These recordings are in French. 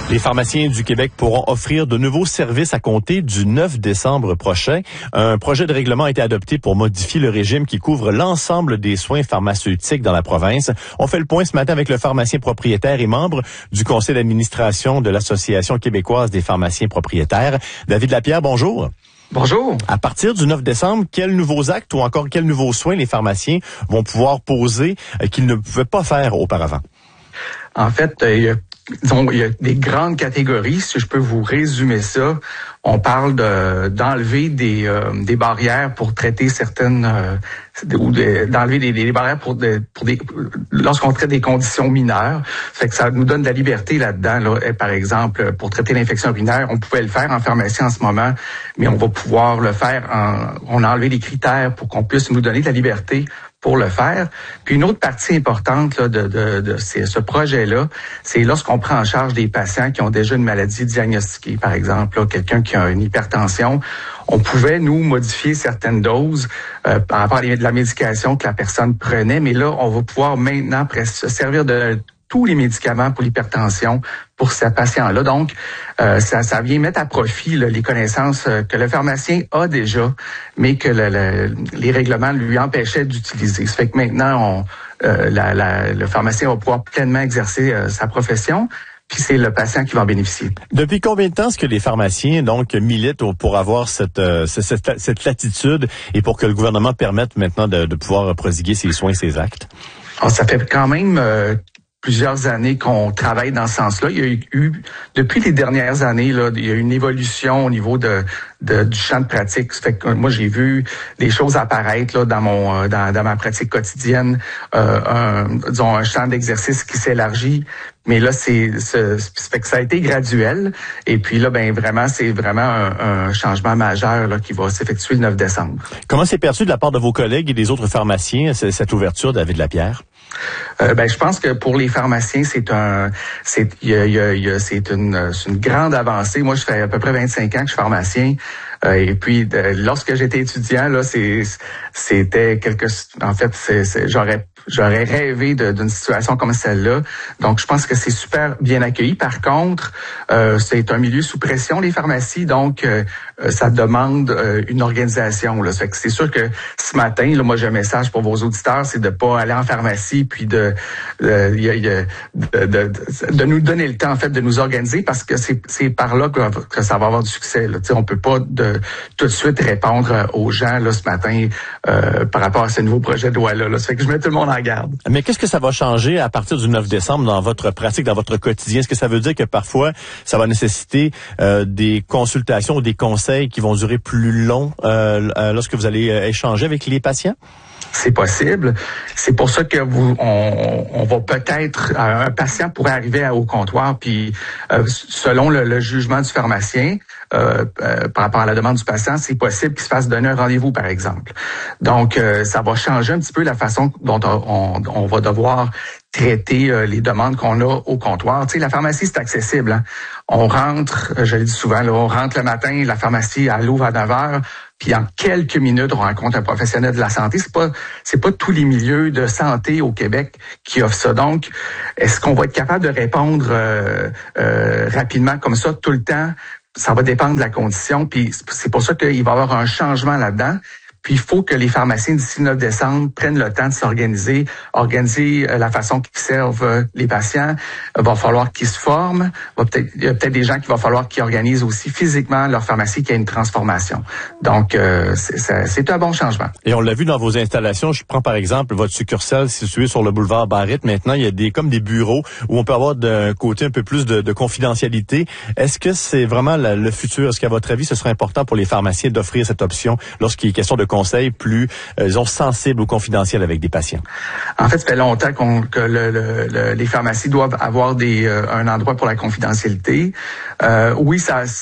Les pharmaciens du Québec pourront offrir de nouveaux services à compter du 9 décembre prochain. Un projet de règlement a été adopté pour modifier le régime qui couvre l'ensemble des soins pharmaceutiques dans la province. On fait le point ce matin avec le pharmacien propriétaire et membre du conseil d'administration de l'Association québécoise des pharmaciens propriétaires. David Lapierre, bonjour. Bonjour. À partir du 9 décembre, quels nouveaux actes ou encore quels nouveaux soins les pharmaciens vont pouvoir poser qu'ils ne pouvaient pas faire auparavant? En fait, il y a des grandes catégories. Si je peux vous résumer ça, on parle d'enlever des barrières pour traiter certaines ou d'enlever des barrières pour lorsqu'on traite des conditions mineures. Fait que ça nous donne de la liberté là-dedans. Là. Par exemple, pour traiter l'infection urinaire, on pouvait le faire en pharmacie en ce moment, mais on va pouvoir le faire on a enlevé les critères pour qu'on puisse nous donner de la liberté pour le faire. Puis une autre partie importante là, de ce projet-là, c'est lorsqu'on prend en charge des patients qui ont déjà une maladie diagnostiquée. Par exemple, là, quelqu'un qui a une hypertension, on pouvait, nous, modifier certaines doses par rapport à de la médication que la personne prenait, mais là, on va pouvoir maintenant se servir de tous les médicaments pour l'hypertension pour ce patient-là. Donc, ça vient mettre à profit là, les connaissances que le pharmacien a déjà, mais que les règlements lui empêchaient d'utiliser. Ça fait que maintenant, le pharmacien va pouvoir pleinement exercer sa profession. Puis c'est le patient qui va en bénéficier. Depuis combien de temps est-ce que les pharmaciens donc militent pour avoir cette latitude et pour que le gouvernement permette maintenant de pouvoir prodiguer ses soins, ses actes? Alors, ça fait quand même plusieurs années qu'on travaille dans ce sens-là. Il y a eu depuis les dernières années là, il y a eu une évolution au niveau du champ de pratique. Ça fait que moi j'ai vu des choses apparaître là dans ma pratique quotidienne, un champ d'exercice qui s'élargit. Mais là, ça fait que ça a été graduel. Et puis là, vraiment, c'est vraiment un changement majeur là, qui va s'effectuer le 9 décembre. Comment c'est perçu de la part de vos collègues et des autres pharmaciens, cette ouverture, David Lapierre? Je pense que pour les pharmaciens, c'est une grande avancée. Moi, je fais à peu près 25 ans que je suis pharmacien. Et puis, lorsque j'étais étudiant, là, c'était j'aurais rêvé d'une situation comme celle-là. Donc, je pense que c'est super bien accueilli. Par contre, c'est un milieu sous pression, les pharmacies. Donc, ça demande une organisation. Là. Ça fait que c'est sûr que ce matin, là, moi, j'ai un message pour vos auditeurs, c'est de pas aller en pharmacie puis de nous donner le temps, en fait, de nous organiser parce que c'est par là que ça va avoir du succès. Là. On peut pas tout de suite répondre aux gens là ce matin par rapport à ce nouveau projet de loi-là. Là. Ça fait que je mets tout le monde en garde. Mais qu'est-ce que ça va changer à partir du 9 décembre dans votre pratique, dans votre quotidien? Est-ce que ça veut dire que parfois, ça va nécester des consultations ou des conseils qui vont durer plus long lorsque vous allez échanger avec les patients? C'est possible. C'est pour ça que on va peut-être, un patient pourrait arriver au comptoir, puis selon le jugement du pharmacien, par rapport à la demande du patient, c'est possible qu'il se fasse donner un rendez-vous, par exemple. Donc, ça va changer un petit peu la façon dont on va devoir traiter les demandes qu'on a au comptoir. Tu sais, la pharmacie, c'est accessible. Hein? On rentre, je le dis souvent, là, on rentre le matin, la pharmacie, elle ouvre à 9h, puis en quelques minutes, on rencontre un professionnel de la santé. C'est pas tous les milieux de santé au Québec qui offrent ça. Donc, est-ce qu'on va être capable de répondre rapidement comme ça tout le temps? Ça va dépendre de la condition, puis c'est pour ça qu'il va y avoir un changement là-dedans. Puis il faut que les pharmaciens d'ici le 9 décembre prennent le temps de s'organiser, organiser la façon qu'ils servent les patients. Il va falloir qu'ils se forment. Il y a peut-être des gens qu'il va falloir qu'ils organisent aussi physiquement leur pharmacie, qu'il y ait une transformation. Donc, c'est un bon changement. Et on l'a vu dans vos installations. Je prends par exemple votre succursale située sur le boulevard Barrett. Maintenant, il y a comme des bureaux où on peut avoir d'un côté un peu plus de confidentialité. Est-ce que c'est vraiment le futur? Est-ce qu'à votre avis, ce serait important pour les pharmaciens d'offrir cette option lorsqu'il est question de conseils plus, sensibles ou confidentiels avec des patients? En fait, ça fait longtemps que les pharmacies doivent avoir un endroit pour la confidentialité. Oui,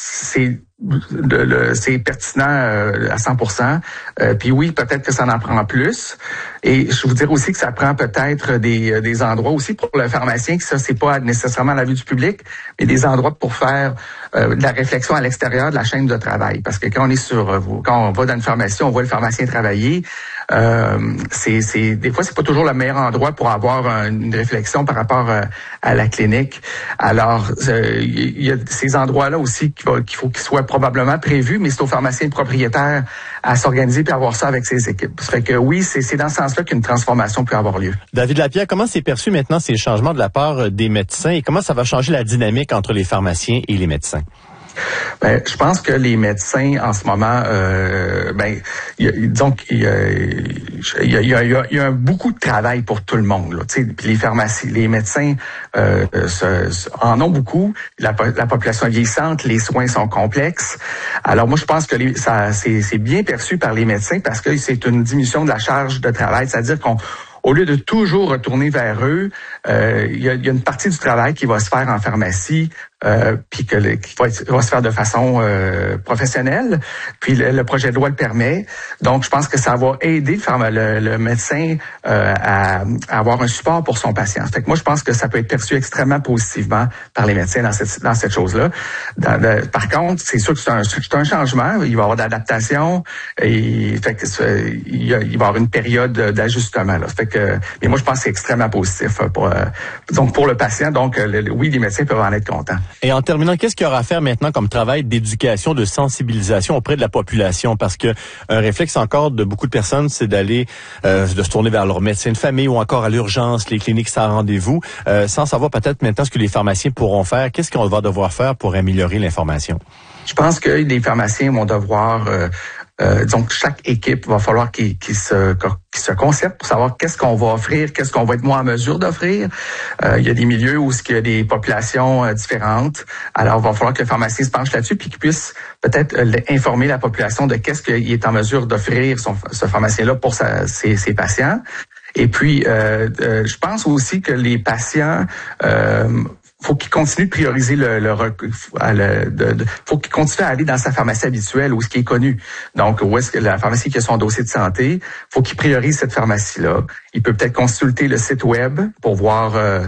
c'est pertinent à 100%. Puis oui, peut-être que ça en prend plus. Et je vous dirais aussi que ça prend peut-être des endroits aussi pour le pharmacien, que ça, c'est pas nécessairement à la vue du public, mais des endroits pour faire de la réflexion à l'extérieur de la chaîne de travail. Parce que quand on va dans une pharmacie, on voit le pharmacien travailler. des fois c'est pas toujours le meilleur endroit pour avoir une réflexion par rapport à la clinique. Alors il y a ces endroits-là aussi qu'il faut qu'ils soient probablement prévus, mais c'est aux pharmaciens propriétaires à s'organiser puis à avoir ça avec ses équipes. Ça fait que oui, c'est dans ce sens-là qu'une transformation peut avoir lieu. David Lapierre, comment c'est perçu maintenant ces changements de la part des médecins et comment ça va changer la dynamique entre les pharmaciens et les médecins? Je pense que les médecins en ce moment, disons qu'il y a beaucoup de travail pour tout le monde. Là, puis les pharmacies, les médecins en ont beaucoup. La population vieillissante, les soins sont complexes. Alors moi, je pense que c'est bien perçu par les médecins parce que c'est une diminution de la charge de travail, c'est-à-dire au lieu de toujours retourner vers eux, il y a une partie du travail qui va se faire en pharmacie, puis qui va se faire de façon professionnelle. Puis le projet de loi le permet. Donc, je pense que ça va aider le médecin à avoir un support pour son patient. Fait que moi, je pense que ça peut être perçu extrêmement positivement par les médecins dans cette chose-là. Par contre, c'est sûr que c'est un changement. Il va y avoir d'adaptation et fait que il va y avoir une période d'ajustement. Là. Fait que, mais moi, je pense que c'est extrêmement positif pour le patient. Donc, oui, les médecins peuvent en être contents. Et en terminant, qu'est-ce qu'il y aura à faire maintenant comme travail d'éducation, de sensibilisation auprès de la population? Parce que un réflexe encore de beaucoup de personnes, c'est de se tourner vers leur médecin de famille ou encore à l'urgence, les cliniques sans rendez-vous, sans savoir peut-être maintenant ce que les pharmaciens pourront faire. Qu'est-ce qu'on va devoir faire pour améliorer l'information? Je pense que les pharmaciens vont devoir... donc, chaque équipe va falloir qu'ils se concertent pour savoir qu'est-ce qu'on va offrir, qu'est-ce qu'on va être moins en mesure d'offrir. Il y a des milieux où il y a des populations différentes. Alors, il va falloir que le pharmacien se penche là-dessus puis qu'il puisse peut-être informer la population de qu'est-ce qu'il est en mesure d'offrir ce pharmacien-là pour ses patients. Et puis, je pense aussi que les patients... faut qu'il continue de prioriser faut qu'il continue à aller dans sa pharmacie habituelle ou ce qui est connu. Donc, où est-ce que la pharmacie qui a son dossier de santé, faut qu'il priorise cette pharmacie-là. Il peut peut-être consulter le site web pour voir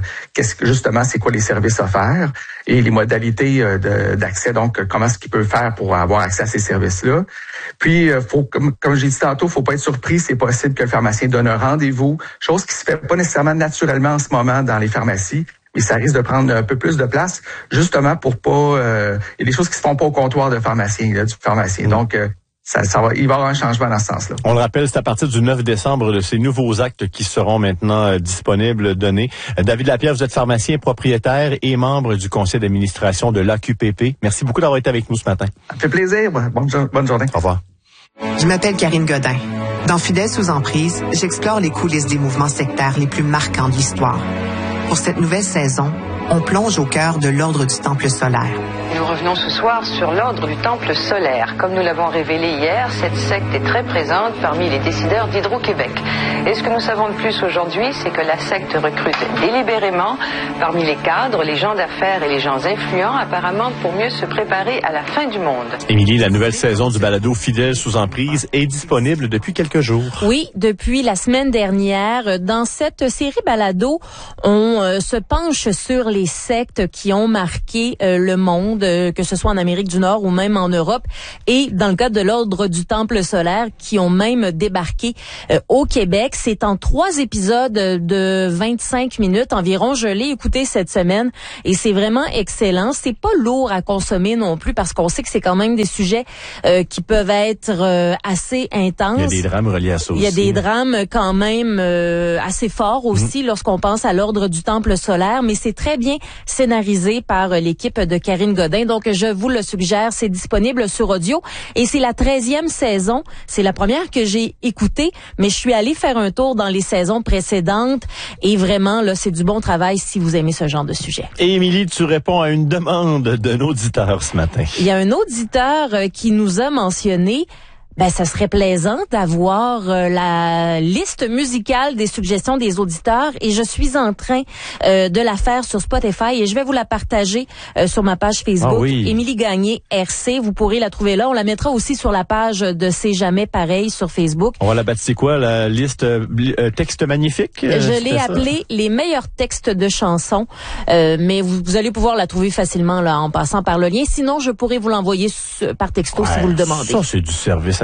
c'est quoi les services offerts et les modalités d'accès. Donc, comment est-ce qu'il peut faire pour avoir accès à ces services-là. Puis, comme j'ai dit tantôt, faut pas être surpris. C'est possible que le pharmacien donne un rendez-vous, chose qui se fait pas nécessairement naturellement en ce moment dans les pharmacies. Et ça risque de prendre un peu plus de place, justement pour pas... il y a des choses qui se font pas au comptoir du pharmacien. Donc, il va y avoir un changement dans ce sens-là. On le rappelle, c'est à partir du 9 décembre de ces nouveaux actes qui seront maintenant disponibles, donnés. David Lapierre, vous êtes pharmacien propriétaire et membre du conseil d'administration de l'AQPP. Merci beaucoup d'avoir été avec nous ce matin. Ça fait plaisir. Bonne journée. Au revoir. Je m'appelle Karine Godin. Dans Fidèles sous emprise, j'explore les coulisses des mouvements sectaires les plus marquants de l'histoire. Pour cette nouvelle saison, on plonge au cœur de l'Ordre du Temple solaire. Nous revenons ce soir sur l'Ordre du Temple solaire. Comme nous l'avons révélé hier, cette secte est très présente parmi les décideurs d'Hydro-Québec. Et ce que nous savons de plus aujourd'hui, c'est que la secte recrute délibérément parmi les cadres, les gens d'affaires et les gens influents, apparemment pour mieux se préparer à la fin du monde. Émilie, la nouvelle saison du balado Fidèles sous emprise est disponible depuis quelques jours. Oui, depuis la semaine dernière. Dans cette série balado, on se penche sur les sectes qui ont marqué le monde, que ce soit en Amérique du Nord ou même en Europe, et dans le cas de l'Ordre du Temple solaire, qui ont même débarqué au Québec. C'est en 3 épisodes de 25 minutes environ. Je l'ai écouté cette semaine et c'est vraiment excellent. C'est pas lourd à consommer non plus parce qu'on sait que c'est quand même des sujets qui peuvent être assez intenses. Il y a des drames reliés à ça aussi. Il y a des drames quand même assez forts aussi lorsqu'on pense à l'Ordre du Temple solaire, mais c'est très bien scénarisé par l'équipe de Karine Godin. Donc, je vous le suggère, c'est disponible sur audio et c'est la 13e saison. C'est la première que j'ai écoutée, mais je suis allée faire un tour dans les saisons précédentes et vraiment, là, c'est du bon travail si vous aimez ce genre de sujet. Et Émilie, tu réponds à une demande d'un auditeur ce matin. Il y a un auditeur qui nous a mentionné ça serait plaisant d'avoir la liste musicale des suggestions des auditeurs et je suis en train de la faire sur Spotify et je vais vous la partager sur ma page Facebook. Ah oui. Émilie Gagné RC, vous pourrez la trouver là. On la mettra aussi sur la page de C'est jamais pareil sur Facebook. On va la baptiser quoi, la liste texte magnifique? Je l'ai appelée les meilleurs textes de chansons, mais vous allez pouvoir la trouver facilement là en passant par le lien. Sinon, je pourrais vous l'envoyer par texto si vous le demandez. Ça, c'est du service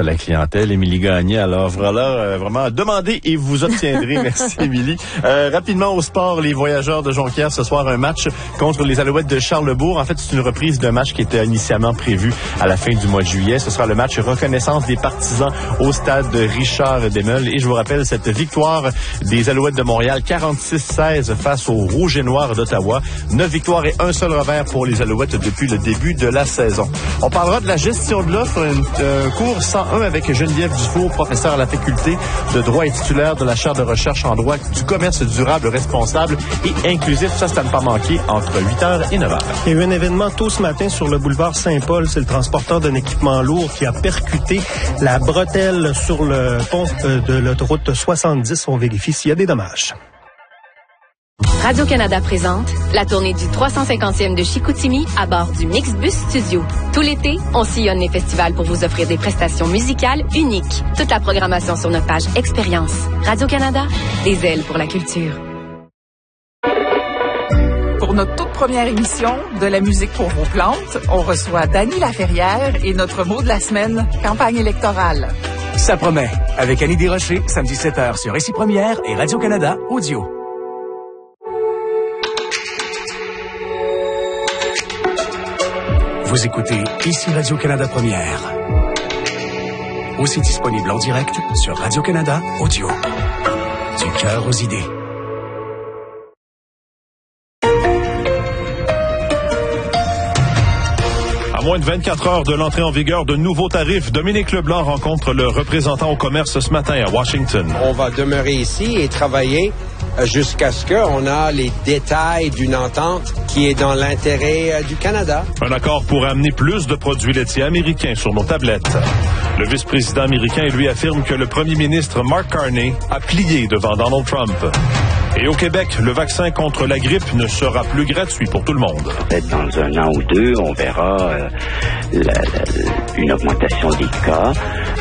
à la clientèle. Émilie Gagné, alors voilà, vraiment demandez et vous obtiendrez. Merci Émilie. Rapidement au sport, les Voyageurs de Jonquière ce soir, un match contre les Alouettes de Charlesbourg. En fait, c'est une reprise d'un match qui était initialement prévu à la fin du mois de juillet. Ce sera le match reconnaissance des partisans au stade de Richard Desmeules. Et je vous rappelle cette victoire des Alouettes de Montréal, 46-16 face aux Rouges et Noirs d'Ottawa. 9 victoires et un seul revers pour les Alouettes depuis le début de la saison. On parlera de la gestion de l'offre, un cours 101 avec Geneviève Dufour, professeure à la faculté de droit et titulaire de la chaire de recherche en droit du commerce durable, responsable et inclusif. Ça, c'est à ne pas manquer entre 8h et 9h. Il y a eu un événement tôt ce matin sur le boulevard Saint-Paul. C'est le transporteur d'un équipement lourd qui a percuté la bretelle sur le pont de l'autoroute 70. On vérifie s'il y a des dommages. Radio-Canada présente la tournée du 350e de Chicoutimi à bord du Mixbus Studio. Tout l'été, on sillonne les festivals pour vous offrir des prestations musicales uniques. Toute la programmation sur notre page Expérience. Radio-Canada, des ailes pour la culture. Pour notre toute première émission de la musique pour vos plantes, on reçoit Dany Laferrière et notre mot de la semaine, campagne électorale. Ça promet, avec Annie Desrochers, samedi 7h sur Récit Première et Radio-Canada Audio. Vous écoutez ici Radio-Canada Première. Aussi disponible en direct sur Radio-Canada Audio. Du cœur aux idées. À moins de 24 heures de l'entrée en vigueur de nouveaux tarifs, Dominique Leblanc rencontre le représentant au commerce ce matin à Washington. On va demeurer ici et travailler jusqu'à ce qu'on a les détails d'une entente qui est dans l'intérêt du Canada. Un accord pour amener plus de produits laitiers américains sur nos tablettes. Le vice-président américain, lui, affirme que le premier ministre Mark Carney a plié devant Donald Trump. Et au Québec, le vaccin contre la grippe ne sera plus gratuit pour tout le monde. Peut-être dans un an ou deux, on verra une augmentation des cas.